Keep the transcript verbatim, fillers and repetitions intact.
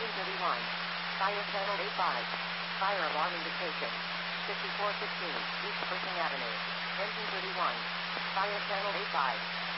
Engine thirty-one. Fire channel eighty-five. Fire alarm indication. fifty-four fifteen East Pershing Avenue. Engine thirty-one. Fire channel eighty-five.